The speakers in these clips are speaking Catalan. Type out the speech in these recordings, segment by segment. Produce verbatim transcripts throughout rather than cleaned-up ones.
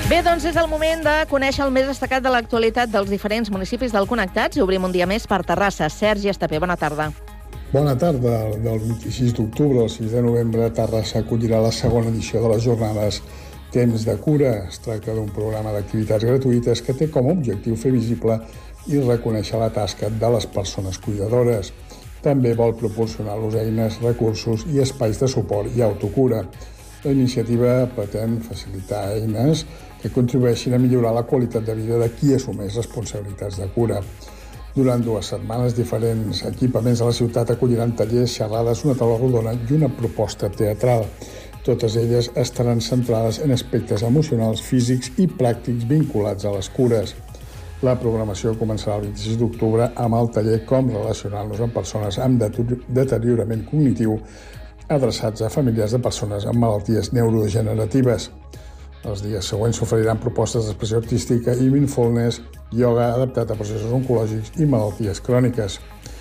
Bé, doncs és el moment de conèixer el més destacat de l'actualitat dels diferents municipis del Connectats i obrim un dia més per Terrassa. Sergi Estapé, bona tarda. Bona tarda. Del vint-i-sis d'octubre al sis de novembre, Terrassa acollirà la segona edició de les jornades Temps de Cura. Es tracta d'un programa d'activitats gratuïtes que té com a objectiu fer visible i reconèixer la tasca de les persones cuidadores. També vol proporcionar-los eines, recursos i espais de suport i autocura. La iniciativa pretén facilitar eines que contribueixin a millorar la qualitat de vida de qui assumeix responsabilitats de cura. Durant dues setmanes, diferents equipaments de la ciutat acolliran tallers, xerrades, una taula rodona i una proposta teatral. Totes elles estaran centrades en aspectes emocionals, físics i pràctics vinculats a les cures. La programació començarà el vint-i-sis d'octubre amb el taller Com relacionar-nos amb persones amb deteriorament cognitiu adreçats a familiars de persones amb malalties neurodegeneratives. Els dies següents s'oferiran propostes d'expressió artística i mindfulness, ioga adaptat a processos oncològics i malalties cròniques.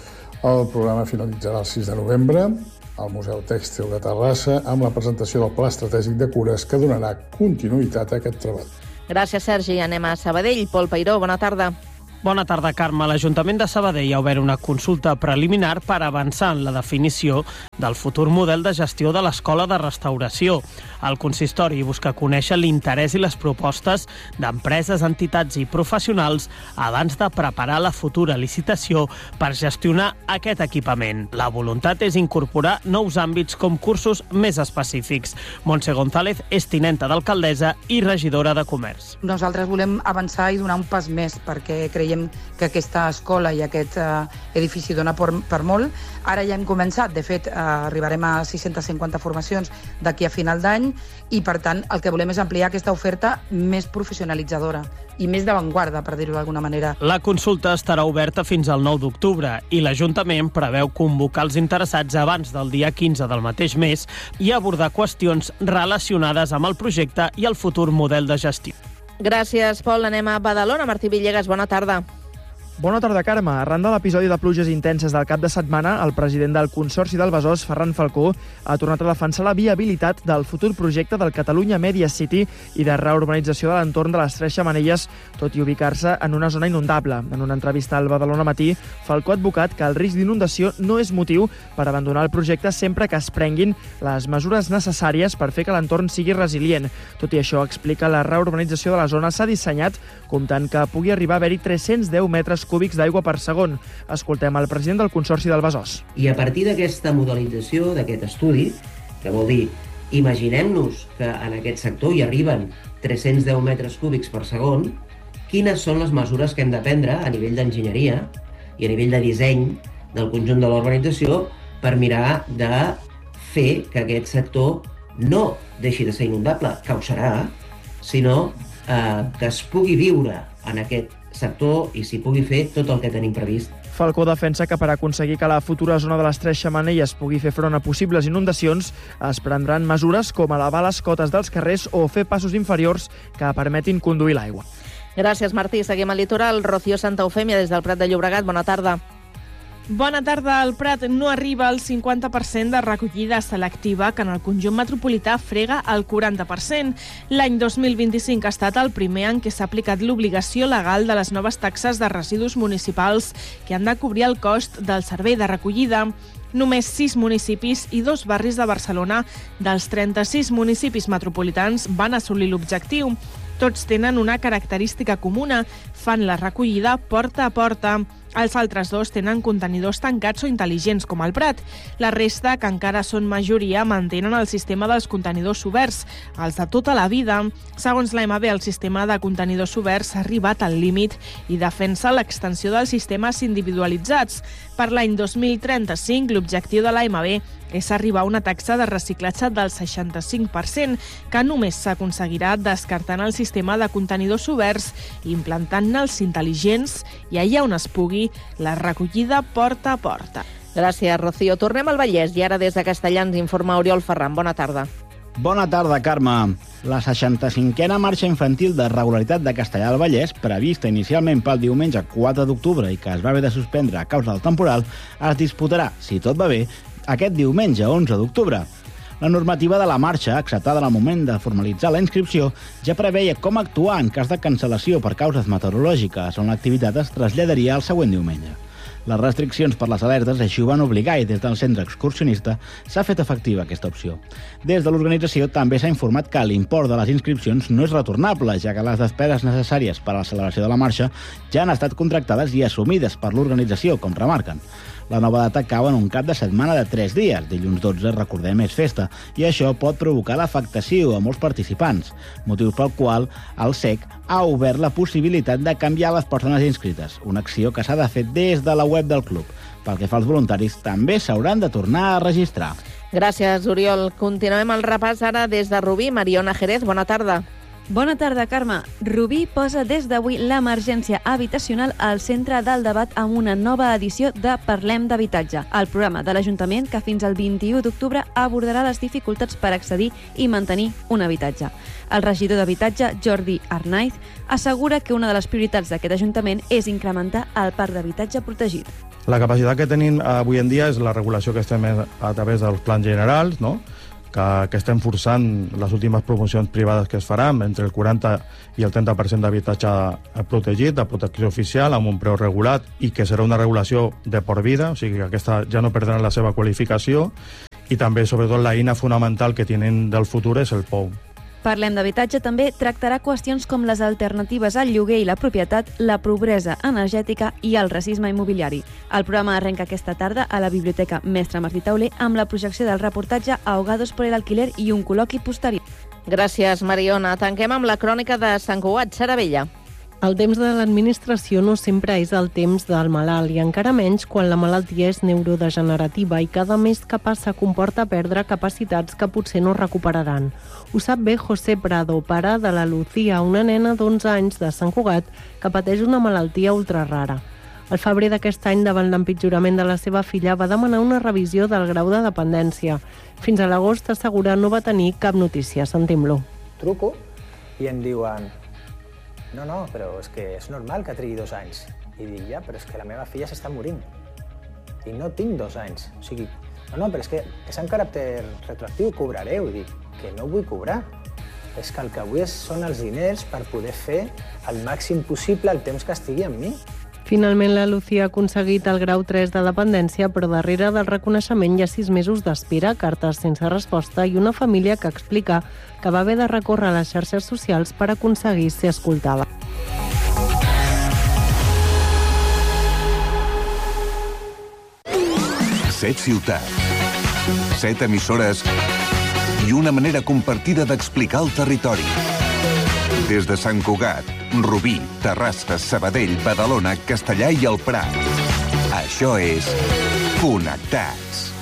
El programa finalitzarà el sis de novembre al Museu Tèxtil de Terrassa amb la presentació del Pla Estratègic de Cures que donarà continuïtat a aquest treball. Gràcies, Sergi. Anem a Sabadell. Pol Peiró, bona tarda. Bona tarda, Carme. L'Ajuntament de Sabadell ha obert una consulta preliminar per avançar en la definició del futur model de gestió de l'Escola de Restauració. El consistori busca conèixer l'interès i les propostes d'empreses, entitats i professionals abans de preparar la futura licitació per gestionar aquest equipament. La voluntat és incorporar nous àmbits com cursos més específics. Montse González és tinenta d'alcaldessa i regidora de Comerç. Nosaltres volem avançar i donar un pas més perquè creiem que aquesta escola i aquest eh, edifici dona per, per molt. Ara ja hem començat, de fet, eh, arribarem a sis-centes cinquanta formacions d'aquí a final d'any i, per tant, el que volem és ampliar aquesta oferta més professionalitzadora i més d'avantguarda, per dir-ho d'alguna manera. La consulta estarà oberta fins al nou d'octubre i l'Ajuntament preveu convocar els interessats abans del dia quinze del mateix mes i abordar qüestions relacionades amb el projecte i el futur model de gestió. Gràcies, Pol. Anem a Badalona. Martí Villegas, bona tarda. Bona tarda, Carme. Arran de l'episodi de pluges intenses del cap de setmana, el president del Consorci del Besòs, Ferran Falcó, ha tornat a defensar la viabilitat del futur projecte del Catalunya Media City i de reurbanització de l'entorn de les Tres Xemeneies, tot i ubicar-se en una zona inundable. En una entrevista al Badalona Matí, Falcó ha advocat que el risc d'inundació no és motiu per abandonar el projecte sempre que es prenguin les mesures necessàries per fer que l'entorn sigui resilient. Tot i això, explica, la reurbanització de la zona s'ha dissenyat comptant que pugui arribar a haver-hi tres-cents deu metres cúbics d'aigua per segon. Escoltem el president del Consorci del Besòs. I a partir d'aquesta modelització, d'aquest estudi, que vol dir, imaginem-nos que en aquest sector hi arriben tres-cents deu metres cúbics per segon, quines són les mesures que hem de prendre a nivell d'enginyeria i a nivell de disseny del conjunt de l'urbanització per mirar de fer que aquest sector no deixi de ser inundable, que ho serà, sinó eh, que es pugui viure en aquest sector i s'hi pugui fer tot el que tenim previst. Falcó defensa que per aconseguir que la futura zona de les Tres Xemeneies pugui fer front a possibles inundacions es prendran mesures com elevar les cotes dels carrers o fer passos inferiors que permetin conduir l'aigua. Gràcies, Martí. Seguim al litoral. Rocío Santa Eufèmia, des del Prat de Llobregat. Bona tarda. Bona tarda. El Prat no arriba al cinquanta per cent de recollida selectiva, que en el conjunt metropolità frega el quaranta per cent. L'any dos mil vint-i-cinc ha estat el primer en què s'ha aplicat l'obligació legal de les noves taxes de residus municipals que han de cobrir el cost del servei de recollida. Només sis municipis i dos barris de Barcelona dels trenta-sis municipis metropolitans van assolir l'objectiu. Tots tenen una característica comuna: fan la recollida porta a porta. Els altres dos tenen contenidors tancats o intel·ligents, com el Prat. La resta, que encara són majoria, mantenen el sistema dels contenidors oberts, els de tota la vida. Segons l'A M B, el sistema de contenidors oberts ha arribat al límit i defensa l'extensió dels sistemes individualitzats. Per l'any dos mil trenta-cinc, l'objectiu de l'A M B és arribar a una taxa de reciclatge del seixanta-cinc per cent, que només s'aconseguirà descartant el sistema de contenidors oberts i implantant-ne els intel·ligents i allà on es pugui la recollida porta a porta. Gràcies, Rocío. Tornem al Vallès i ara des de Castellà ens informa Oriol Ferran. Bona tarda. Bona tarda, Carme. La seixanta-cinquena marxa infantil de regularitat de Castellà del Vallès, prevista inicialment pel diumenge quatre d'octubre i que es va haver de suspendre a causa del temporal, es disputarà, si tot va bé, aquest diumenge onze d'octubre. La normativa de la marxa, acceptada en el moment de formalitzar la inscripció, ja preveia com actuar en cas de cancel·lació per causes meteorològiques, on l'activitat es traslladaria al següent diumenge. Les restriccions per les alertes així ho van obligar i des del centre excursionista s'ha fet efectiva aquesta opció. Des de l'organització també s'ha informat que l'import de les inscripcions no és retornable, ja que les despeses necessàries per a la celebració de la marxa ja han estat contractades i assumides per l'organització, com remarquen. La nova data cau en un cap de setmana de tres dies. Dilluns dotze, recordem, és festa, i això pot provocar l'afectació a molts participants, motiu pel qual el S E C ha obert la possibilitat de canviar les persones inscrites, una acció que s'ha de fer des de la web del club. Pel que fa als voluntaris, també s'hauran de tornar a registrar. Gràcies, Oriol. Continuem el repàs ara des de Rubí. Mariona Jerez, bona tarda. Bona tarda, Carme. Rubí posa des d'avui l'emergència habitacional al centre del debat amb una nova edició de Parlem d'Habitatge, el programa de l'Ajuntament que fins al vint-i-u d'octubre abordarà les dificultats per accedir i mantenir un habitatge. El regidor d'Habitatge, Jordi Arnaiz, assegura que una de les prioritats d'aquest Ajuntament és incrementar el parc d'habitatge protegit. La capacitat que tenim avui en dia és la regulació que estem a través dels plans generals, no? que, que estem forçant les últimes promocions privades que es faran entre el quaranta i el trenta per cent d'habitatge protegit, de protecció oficial, amb un preu regulat, i que serà una regulació de por vida, o sigui que aquesta ja no perdrà la seva qualificació, i també, sobretot, la eina fonamental que tenen del futur és el P O U. Parlem d'Habitatge també tractarà qüestions com les alternatives al lloguer i la propietat, la pobresa energètica i el racisme immobiliari. El programa arrenca aquesta tarda a la Biblioteca Mestre Martí Tauler amb la projecció del reportatge Ahogados por el alquiler i un col·loqui posterior. Gràcies, Mariona. Tanquem amb la crònica de Sant Cugat, Sara Vella. El temps de l'administració no sempre és el temps del malalt i encara menys quan la malaltia és neurodegenerativa i cada mes que passa comporta perdre capacitats que potser no recuperaran. Ho sap bé José Prado, pare de la Lucía, una nena d'onze anys de Sant Cugat que pateix una malaltia ultrarara. Al febrer d'aquest any, davant l'empitjorament de la seva filla, va demanar una revisió del grau de dependència. Fins a l'agost, assegura, no va tenir cap notícia. Sentim-lo. Truco i em diuen: no, no, però és que és normal que trigui dos anys. I dic, ja, però és que la meva filla s'està morint. I no tinc dos anys. O sigui, no, no, però és que és en caràcter retroactiu, cobrareu. I dic, que no vull cobrar. És que el que vull són els diners per poder fer el màxim possible el temps que estigui amb mi. Finalment, la Lucía ha aconseguit el grau tres de dependència, però darrere del reconeixement hi ha sis mesos d'espera, cartes sense resposta i una família que explica que va haver de recórrer a les xarxes socials per aconseguir ser escoltada. Set ciutats, set emissores i una manera compartida d'explicar el territori. Des de Sant Cugat, Rubí, Terrassa, Sabadell, Badalona, Castellà i el Prat. Això és Connectats.